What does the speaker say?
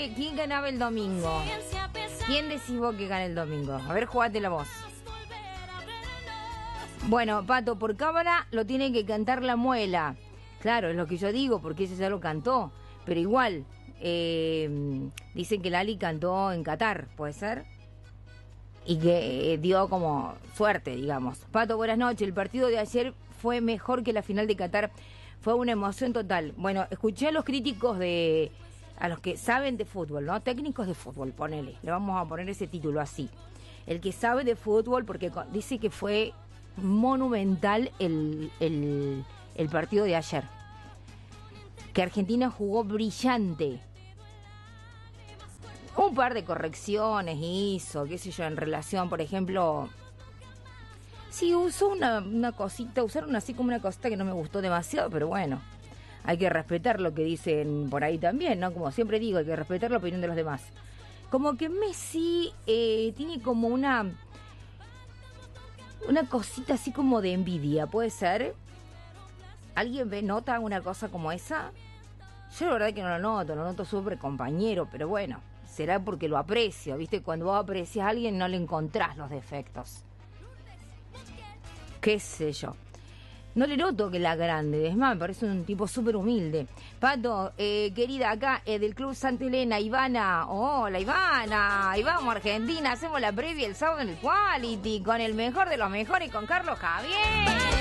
quién ganaba el domingo. ¿Quién decís vos que gana el domingo? A ver, jugate la voz. Bueno, Pato, por cámara lo tiene que cantar la Muela. Claro, es lo que yo digo, porque ella ya lo cantó. Pero igual, dicen que Lali cantó en Qatar, ¿puede ser? Y que dio como suerte, digamos. Pato, buenas noches. El partido de ayer fue mejor que la final de Qatar. Fue una emoción total. Bueno, escuché a los críticos a los que saben de fútbol, ¿no? Técnicos de fútbol, ponele. Le vamos a poner ese título así. El que sabe de fútbol, porque dice que fue monumental el partido de ayer. Que Argentina jugó brillante. Un par de correcciones hizo, qué sé yo, en relación, por ejemplo... Sí, usó una cosita, usaron así como una cosita que no me gustó demasiado, pero bueno, hay que respetar lo que dicen por ahí también, ¿no? Como siempre digo, hay que respetar la opinión de los demás. Como que Messi tiene como una cosita así como de envidia, ¿puede ser? ¿Alguien nota una cosa como esa? Yo la verdad que no lo noto súper compañero, pero bueno, será porque lo aprecio, ¿viste? Cuando vos aprecias a alguien no le encontrás los defectos. Qué sé yo. No le noto que la grande, es más, me parece un tipo súper humilde. Pato, querida, acá del Club Santa Elena, Ivana. Hola, Ivana. Ahí vamos, Argentina. Hacemos la previa el sábado en el Quality con el mejor de los mejores, con Carlos Javier.